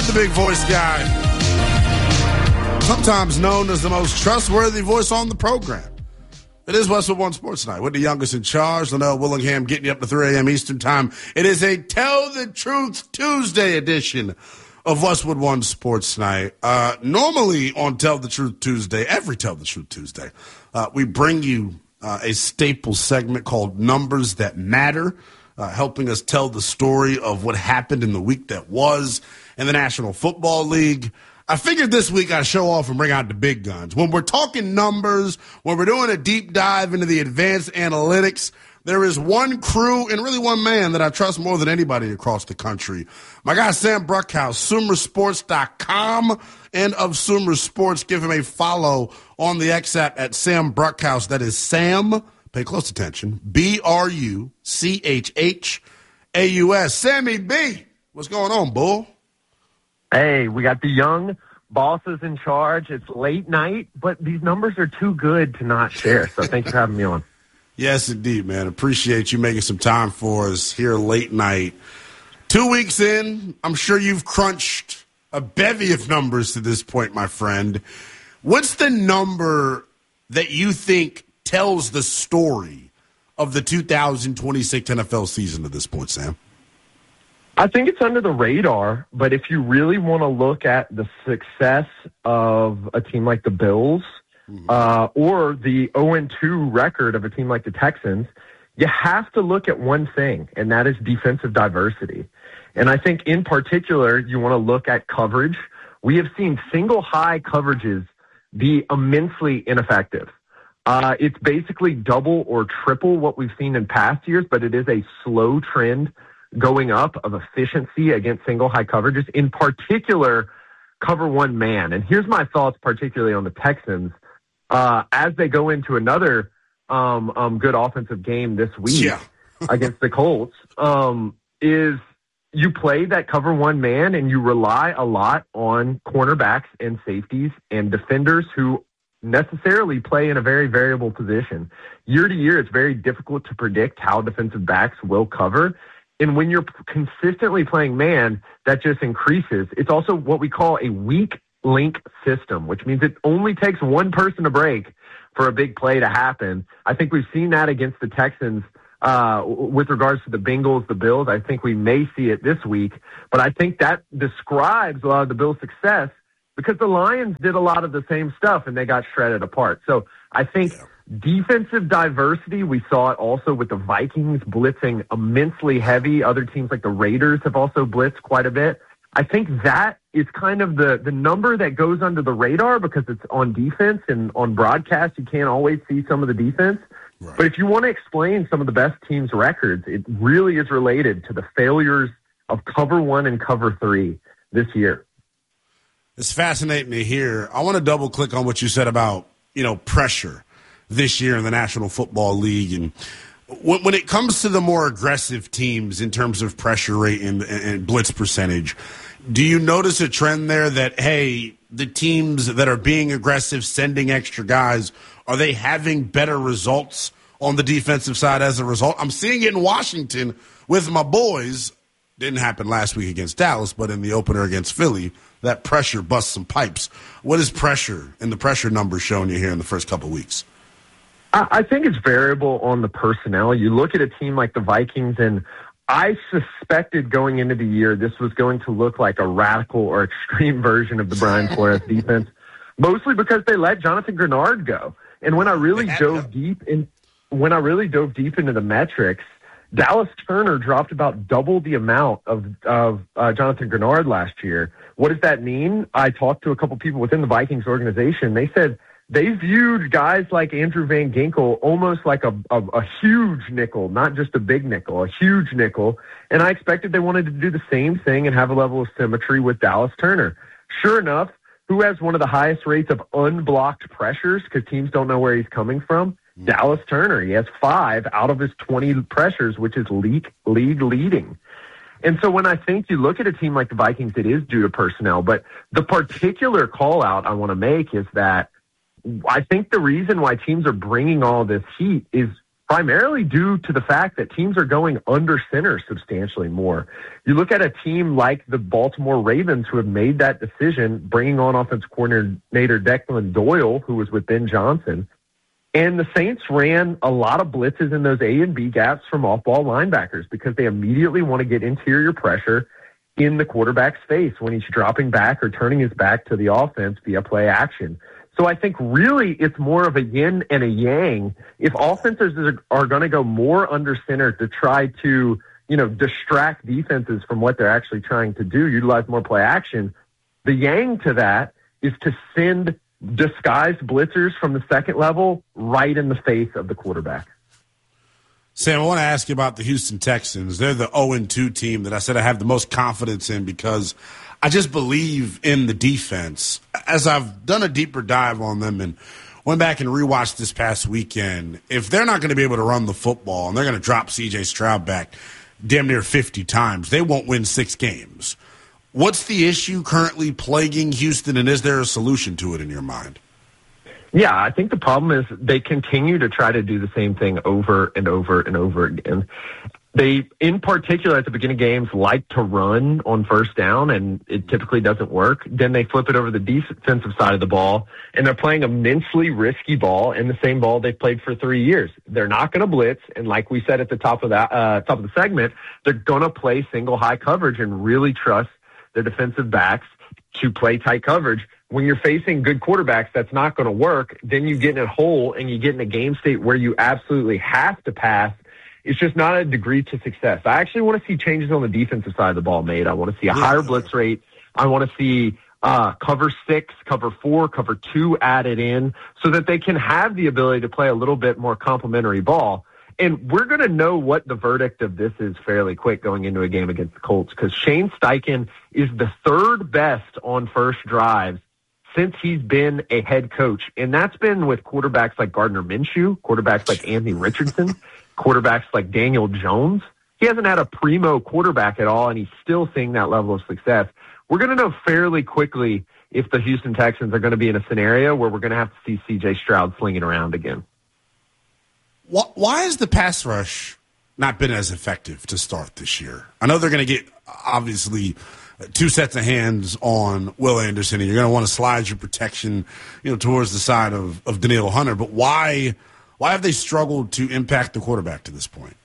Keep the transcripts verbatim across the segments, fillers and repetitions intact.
with the big voice guy, sometimes known as the most trustworthy voice on the program. It is Westwood One Sports Night with the youngest in charge, Linnell Willingham, getting you up to three a.m. Eastern Time. It is a Tell the Truth Tuesday edition of Westwood One Sports Night. Uh, normally on Tell the Truth Tuesday, every Tell the Truth Tuesday, uh, we bring you uh, a staple segment called Numbers That Matter, uh, helping us tell the story of what happened in the week that was in the National Football League. I figured this week I'd show off and bring out the big guns. When we're talking numbers, when we're doing a deep dive into the advanced analytics, there is one crew and really one man that I trust more than anybody across the country. My guy, Sam Bruckhaus, Sumer Sports dot com and of Sumer Sports. Give him a follow on the X app at Sam Bruckhaus. That is Sam, pay close attention, B R U C H H A U S. Sammy B, what's going on, bull? Hey, we got the young bosses in charge. It's late night, but these numbers are too good to not share. So thanks for having me on. Yes, indeed, man. Appreciate you making some time for us here late night. Two weeks in, I'm sure you've crunched a bevy of numbers to this point, my friend. What's the number that you think tells the story of the two thousand twenty-six N F L season at this point, Sam? I think it's under the radar, but if you really want to look at the success of a team like the Bills, mm-hmm. uh, or the oh and two record of a team like the Texans, you have to look at one thing, and that is defensive diversity. And I think in particular, you want to look at coverage. We have seen single high coverages be immensely ineffective. Uh, it's basically double or triple what we've seen in past years, but it is a slow trend going up of efficiency against single high coverages, in particular, cover one man. And here's my thoughts, particularly on the Texans, uh, as they go into another um, um, good offensive game this week yeah. against the Colts, um, is you play that cover one man and you rely a lot on cornerbacks and safeties and defenders who necessarily play in a very variable position. Year to year, it's very difficult to predict how defensive backs will cover. And when you're consistently playing man, that just increases. It's also what we call a weak link system, which means it only takes one person to break for a big play to happen. I think we've seen that against the Texans uh, with regards to the Bengals, the Bills. I think we may see it this week. But I think that describes a lot of the Bills' success because the Lions did a lot of the same stuff and they got shredded apart. So I think yeah. defensive diversity, we saw it also with the Vikings blitzing immensely heavy. Other teams like the Raiders have also blitzed quite a bit. I think that is kind of the, the number that goes under the radar because it's on defense, and on broadcast you can't always see some of the defense. Right. But if you want to explain some of the best teams' records, it really is related to the failures of cover one and cover three this year. It's fascinating to hear. I want to double click on what you said about, you know, pressure this year in the National Football League. And when, when it comes to the more aggressive teams in terms of pressure rate and, and blitz percentage, do you notice a trend there that, hey, the teams that are being aggressive, sending extra guys, are they having better results on the defensive side as a result? I'm seeing it in Washington with my boys. Didn't happen last week against Dallas, but in the opener against Philly, that pressure busts some pipes. What is pressure and the pressure numbers showing you here in the first couple of weeks? I think it's variable on the personnel. You look at a team like the Vikings, and I suspected going into the year this was going to look like a radical or extreme version of the Brian Flores defense, mostly because they let Jonathan Grenard go. And when I really dove deep in, when I really dove deep into the metrics, Dallas Turner dropped about double the amount of of uh, Jonathan Grenard last year. What does that mean? I talked to a couple people within the Vikings organization. They said they viewed guys like Andrew Van Ginkel almost like a, a, a huge nickel, not just a big nickel, a huge nickel. And I expected they wanted to do the same thing and have a level of symmetry with Dallas Turner. Sure enough, who has one of the highest rates of unblocked pressures because teams don't know where he's coming from? Dallas Turner. He has five out of his twenty pressures, which is league, league leading. And so when I think you look at a team like the Vikings, it is due to personnel. But the particular call out I want to make is that I think the reason why teams are bringing all this heat is primarily due to the fact that teams are going under center substantially more. You look at a team like the Baltimore Ravens, who have made that decision, bringing on offensive coordinator Declan Doyle, who was with Ben Johnson. And the Saints ran a lot of blitzes in those A and B gaps from off-ball linebackers because they immediately want to get interior pressure in the quarterback's face when he's dropping back or turning his back to the offense via play action. So I think really it's more of a yin and a yang. If offenses are, are going to go more under center to try to, you know, distract defenses from what they're actually trying to do, utilize more play action, the yang to that is to send disguised blitzers from the second level right in the face of the quarterback. Sam, I want to ask you about the Houston Texans. They're the oh and two team that I said I have the most confidence in because I just believe in the defense. As I've done a deeper dive on them and went back and rewatched this past weekend, if they're not going to be able to run the football and they're going to drop C J Stroud back damn near fifty times, they won't win six games. What's the issue currently plaguing Houston, and is there a solution to it in your mind? Yeah, I think the problem is they continue to try to do the same thing over and over and over again. They, in particular, at the beginning of games, like to run on first down, and it typically doesn't work. Then they flip it over the defensive side of the ball, and they're playing immensely risky ball and the same ball they've played for three years. They're not going to blitz, and like we said at the top of that uh, top of the segment, they're going to play single high coverage and really trust their defensive backs to play tight coverage. When you're facing good quarterbacks, that's not going to work. Then you get in a hole and you get in a game state where you absolutely have to pass. It's just not a degree to success. I actually want to see changes on the defensive side of the ball made. I want to see a higher blitz rate. I want to see uh, cover six, cover four, cover two added in so that they can have the ability to play a little bit more complementary ball. And we're going to know what the verdict of this is fairly quick going into a game against the Colts because Shane Steichen is the third best on first drives since he's been a head coach. And that's been with quarterbacks like Gardner Minshew, quarterbacks like Anthony Richardson, quarterbacks like Daniel Jones. He hasn't had a primo quarterback at all, and he's still seeing that level of success. We're going to know fairly quickly if the Houston Texans are going to be in a scenario where we're going to have to see C J Stroud slinging around again. Why has the pass rush not been as effective to start this year? I know they're going to get, obviously, two sets of hands on Will Anderson, and you're going to want to slide your protection, you know, towards the side of, of Danielle Hunter. But why why have they struggled to impact the quarterback to this point?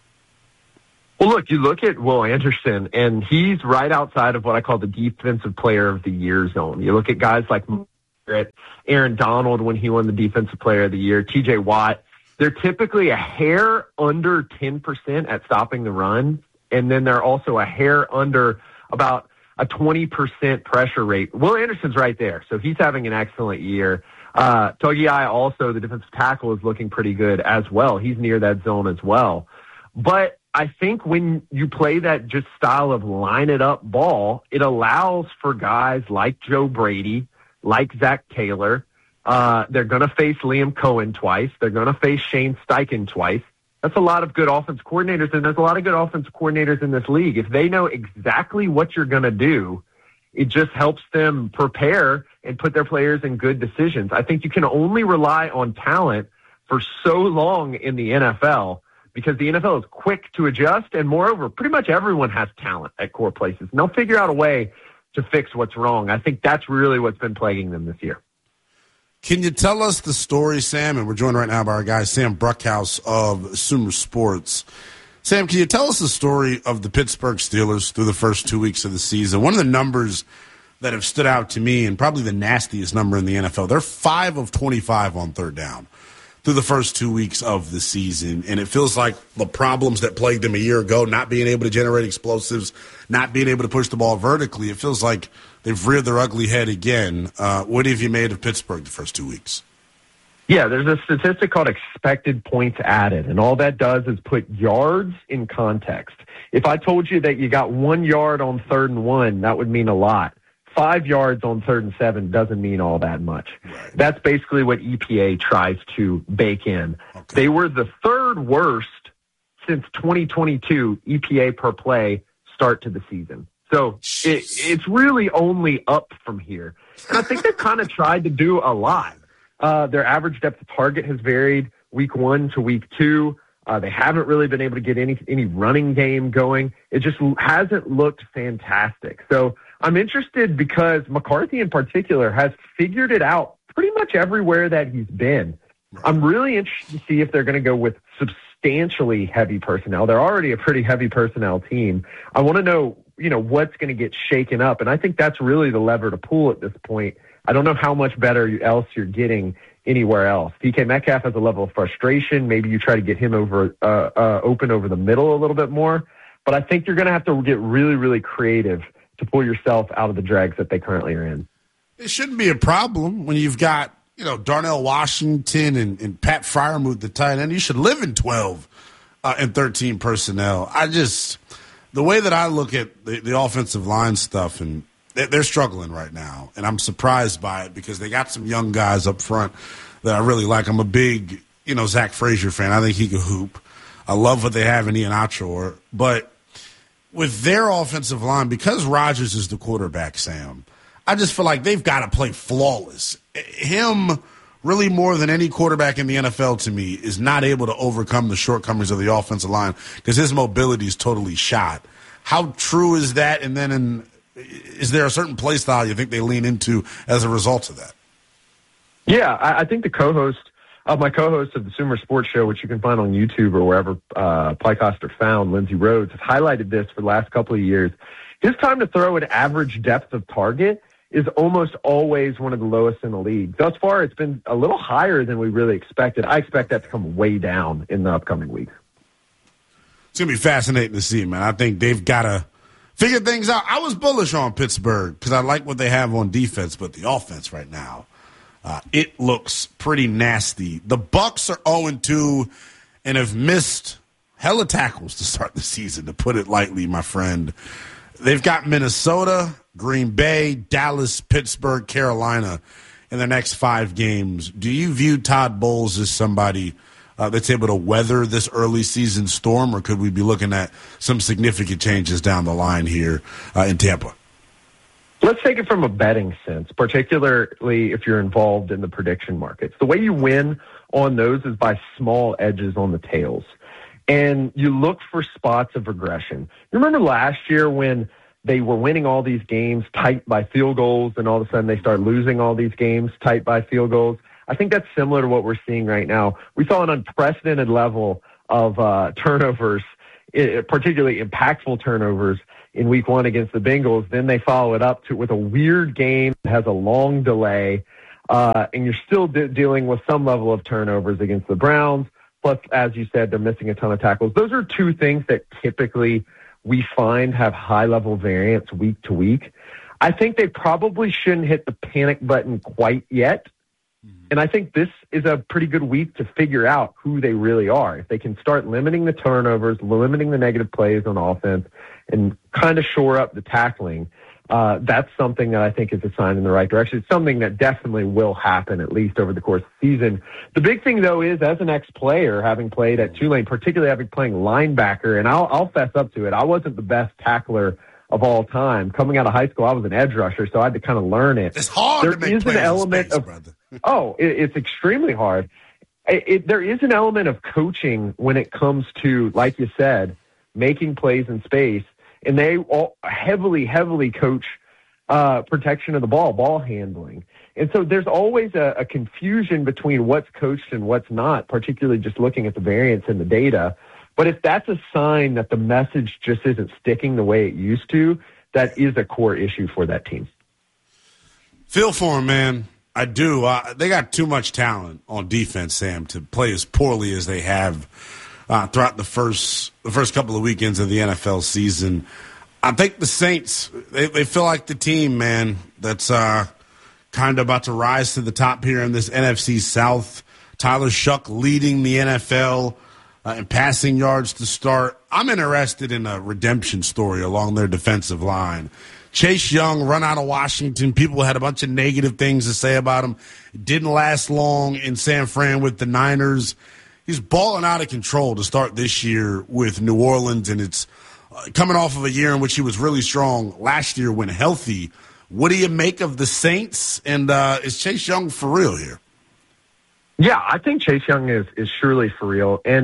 Well, look, you look at Will Anderson, and he's right outside of what I call the defensive player of the year zone. You look at guys like Aaron Donald when he won the defensive player of the year, T J Watt. They're typically a hair under ten percent at stopping the run, and then they're also a hair under about a twenty percent pressure rate. Will Anderson's right there, so he's having an excellent year. Uh, Togiai also, the defensive tackle, is looking pretty good as well. He's near that zone as well. But I think when you play that just style of line-it-up ball, it allows for guys like Joe Brady, like Zach Taylor. Uh, they're going to face Liam Cohen twice. They're going to face Shane Steichen twice. That's a lot of good offense coordinators, and there's a lot of good offense coordinators in this league. If they know exactly what you're going to do, it just helps them prepare and put their players in good decisions. I think you can only rely on talent for so long in the N F L because the N F L is quick to adjust, and moreover, pretty much everyone has talent at core places. And they'll figure out a way to fix what's wrong. I think that's really what's been plaguing them this year. Can you tell us the story, Sam? And we're joined right now by our guy, Sam Bruckhaus of Sumer Sports. Sam, can you tell us the story of the Pittsburgh Steelers through the first two weeks of the season? One of the numbers that have stood out to me, and probably the nastiest number in the N F L, they're five of twenty-five on third down through the first two weeks of the season. And it feels like the problems that plagued them a year ago, not being able to generate explosives, not being able to push the ball vertically, it feels like they've reared their ugly head again. Uh, what have you made of Pittsburgh the first two weeks? Yeah, there's a statistic called expected points added, and all that does is put yards in context. If I told you that you got one yard on third and one, that would mean a lot. Five yards on third and seven doesn't mean all that much. Right. That's basically what E P A tries to bake in. Okay. They were the third worst since twenty twenty-two E P A per play start to the season. So it, it's really only up from here. And I think they've kind of tried to do a lot. Uh, their average depth of target has varied week one to week two. Uh, they haven't really been able to get any any running game going. It just hasn't looked fantastic. So I'm interested because McCarthy in particular has figured it out pretty much everywhere that he's been. I'm really interested to see if they're going to go with substantially heavy personnel. They're already a pretty heavy personnel team. I want to know, you know, what's going to get shaken up. And I think that's really the lever to pull at this point. I don't know how much better else you're getting anywhere else. D K Metcalf has a level of frustration. Maybe you try to get him over uh, uh, open over the middle a little bit more. But I think you're going to have to get really, really creative to pull yourself out of the dregs that they currently are in. It shouldn't be a problem when you've got, you know, Darnell Washington and, and Pat Freiermuth, the tight end. You should live in twelve uh, and thirteen personnel. I just, the way that I look at the, the offensive line stuff, and they, they're struggling right now, and I'm surprised by it because they got some young guys up front that I really like. I'm a big, you know, Zach Frazier fan. I think he can hoop. I love what they have in Ian Achor, but with their offensive line, because Rodgers is the quarterback, Sam, I just feel like they've got to play flawless. Him, really more than any quarterback in the N F L to me, is not able to overcome the shortcomings of the offensive line because his mobility is totally shot. How true is that? And then in, is there a certain play style you think they lean into as a result of that? Yeah, I, I think the co-host, uh, my co-host of the Sumer Sports Show, which you can find on YouTube or wherever uh, podcasts are found, Lindsey Rhodes, has highlighted this for the last couple of years. His time to throw at average depth of target is almost always one of the lowest in the league. Thus far, it's been a little higher than we really expected. I expect that to come way down in the upcoming weeks. It's going to be fascinating to see, man. I think they've got to figure things out. I was bullish on Pittsburgh because I like what they have on defense, but the offense right now, uh, it looks pretty nasty. The Bucs are oh and two and have missed hella tackles to start the season, to put it lightly, my friend. They've got Minnesota, Green Bay, Dallas, Pittsburgh, Carolina in the next five games. Do you view Todd Bowles as somebody uh, that's able to weather this early season storm, or could we be looking at some significant changes down the line here uh, in Tampa? Let's take it from a betting sense, particularly if you're involved in the prediction markets. The way you win on those is by small edges on the tails. And you look for spots of regression. You remember last year when they were winning all these games tight by field goals, and all of a sudden they start losing all these games tight by field goals? I think that's similar to what we're seeing right now. We saw an unprecedented level of uh, turnovers, particularly impactful turnovers, in week one against the Bengals. Then they follow it up to with a weird game that has a long delay, uh, and you're still de- dealing with some level of turnovers against the Browns. Plus, as you said, they're missing a ton of tackles. Those are two things that typically we find have high-level variance week to week. I think they probably shouldn't hit the panic button quite yet. And I think this is a pretty good week to figure out who they really are. If they can start limiting the turnovers, limiting the negative plays on offense, and kind of shore up the tackling, uh, that's something that I think is a sign in the right direction. It's something that definitely will happen, at least over the course of the season. The big thing, though, is as an ex-player, having played at Tulane, particularly having playing linebacker, and I'll, I'll fess up to it, I wasn't the best tackler of all time. Coming out of high school, I was an edge rusher, so I had to kind of learn it. It's hard there to make is plays an element in space, of, brother. oh, it, it's extremely hard. It, it, there is an element of coaching when it comes to, like you said, making plays in space, and they all heavily, heavily coach uh, protection of the ball, ball handling. And so there's always a, a confusion between what's coached and what's not, particularly just looking at the variance in the data. But if that's a sign that the message just isn't sticking the way it used to, that is a core issue for that team. Feel for him, man. I do. Uh, they got too much talent on defense, Sam, to play as poorly as they have uh, throughout the first the first couple of weekends of the N F L season. I think the Saints, they, they feel like the team, man, that's uh, kind of about to rise to the top here in this N F C South. Tyler Shuck leading the N F L uh, in passing yards to start. I'm interested in a redemption story along their defensive line. Chase Young, run out of Washington. People had a bunch of negative things to say about him. Didn't last long in San Fran with the Niners. He's balling out of control to start this year with New Orleans, and it's uh, coming off of a year in which he was really strong last year when healthy. What do you make of the Saints, and uh, is Chase Young for real here? Yeah, I think Chase Young is, is surely for real. And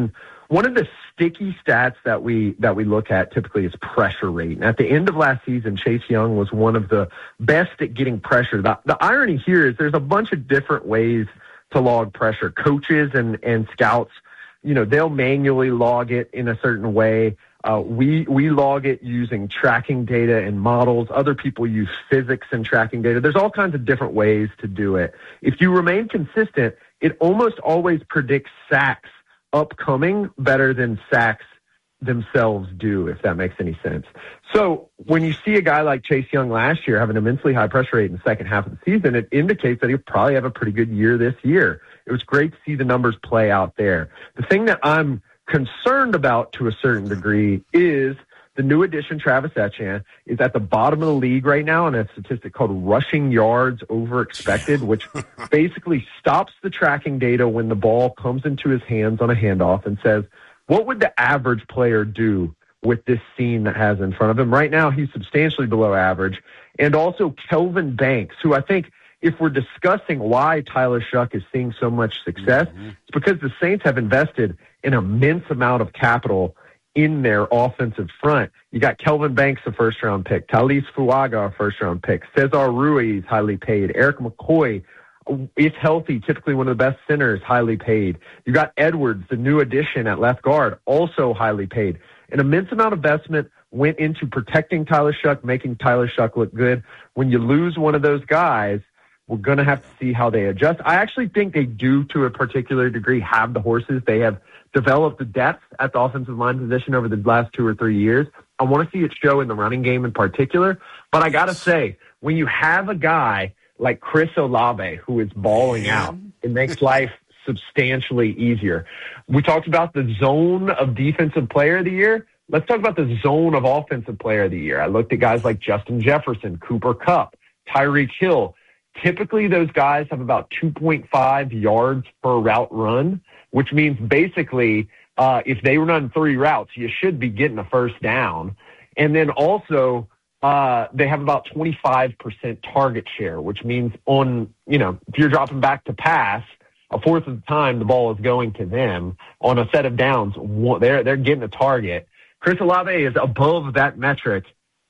one of the sticky stats that we that we look at typically is pressure rate. And at the end of last season, Chase Young was one of the best at getting pressure. The, the irony here is there's a bunch of different ways to log pressure. Coaches and, and scouts, you know, they'll manually log it in a certain way. Uh, we we log it using tracking data and models. Other people use physics and tracking data. There's all kinds of different ways to do it. If you remain consistent, it almost always predicts sacks upcoming better than sacks themselves do, if that makes any sense. So when you see a guy like Chase Young last year have an immensely high pressure rate in the second half of the season, it indicates that he'll probably have a pretty good year this year. It was great to see the numbers play out there. The thing that I'm concerned about to a certain degree is the new addition, Travis Etienne, is at the bottom of the league right now in a statistic called rushing yards over expected, which basically stops the tracking data when the ball comes into his hands on a handoff and says, what would the average player do with this scene that has in front of him? Right now, he's substantially below average. And also Kelvin Banks, who I think if we're discussing why Tyler Shuck is seeing so much success, mm-hmm. it's because the Saints have invested an immense amount of capital in their offensive front. You got Kelvin Banks, a first-round pick, Talis Fuaga, a first-round pick, Cesar Ruiz, highly paid, Eric McCoy, if healthy, typically one of the best centers, highly paid. You got Edwards, the new addition at left guard, also highly paid. An immense amount of investment went into protecting Tyler Shuck, making Tyler Shuck look good. When you lose one of those guys, we're going to have to see how they adjust. I actually think they do, to a particular degree, have the horses. They have developed the depth at the offensive line position over the last two or three years. I want to see it show in the running game in particular. But I got to say, when you have a guy like Chris Olave who is balling out, it makes life substantially easier. We talked about the zone of defensive player of the year. Let's talk about the zone of offensive player of the year. I looked at guys like Justin Jefferson, Cooper Kupp, Tyreek Hill. Typically, those guys have about two point five yards per route run, which means basically uh, if they run three routes, you should be getting a first down. And then also uh, they have about twenty-five percent target share, which means on, you know, if you're dropping back to pass, a fourth of the time the ball is going to them. On a set of downs, they're, they're getting a target. Chris Olave is above that metric.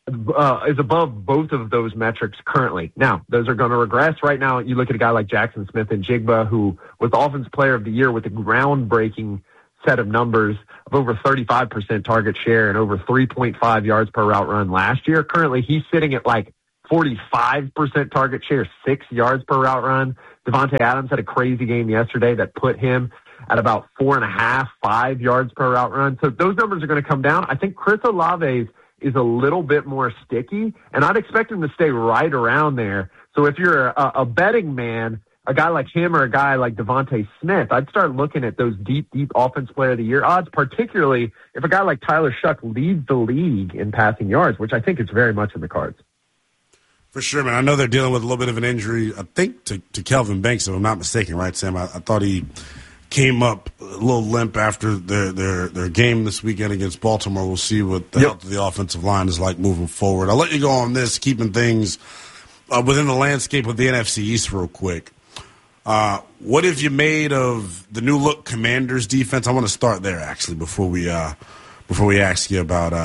Uh, is above both of those metrics currently. Now, those are going to regress. Right now, you look at a guy like Jackson Smith and Jigba, who was the Offensive Player of the Year with a groundbreaking set of numbers of over thirty-five percent target share and over three point five yards per route run last year. Currently, he's sitting at like forty-five percent target share, six yards per route run. Devontae Adams had a crazy game yesterday that put him at about four and a half, five yards per route run. So those numbers are going to come down. I think Chris Olave's is a little bit more sticky, and I'd expect him to stay right around there. So if you're a, a betting man, a guy like him or a guy like Devontae Smith, I'd start looking at those deep, deep Offensive Player of the Year odds, particularly if a guy like Tyler Shuck leads the league in passing yards, which I think is very much in the cards. For sure, man. I know they're dealing with a little bit of an injury, I think, to, to Kelvin Banks, if I'm not mistaken, right, Sam? I, I thought he came up a little limp after their, their their game this weekend against Baltimore. We'll see what the yep. health of the offensive line is like moving forward. I'll let you go on this, keeping things uh, within the landscape of the N F C East real quick. Uh, what have you made of the new look Commanders defense? I want to start there, actually, before we uh, before we ask you about uh,